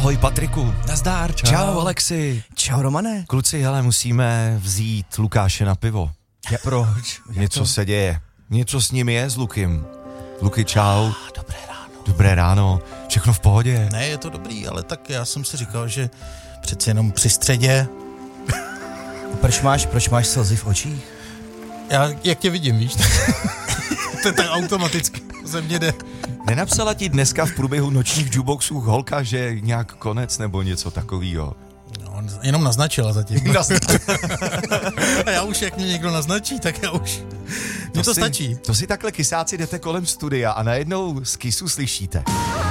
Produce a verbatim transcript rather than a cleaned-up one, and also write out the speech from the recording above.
Ahoj Patriku. Nazdár, čau. Čau Alexi. Čau Romane. Kluci, hele, musíme vzít Lukáše na pivo. Ja, proč? Něco to? se děje. Něco s ním je, s Lukim. Luky, čau. Ah, dobré ráno. Dobré ráno. Všechno v pohodě? Ne, je to dobrý, ale tak já jsem si říkal, že přeci jenom při středě. Proč máš, proč máš slzy v očích? Já, jak tě vidím, víš? To je tak automaticky, ze mě jde. Nenapsala ti dneska v průběhu nočních jukeboxů holka, že nějak konec nebo něco takového? No, jenom naznačila zatím. A já už, jak mě někdo naznačí, tak já už... Mně to, to si, stačí. To si takhle kysáci jdete kolem studia a najednou z kysu slyšíte.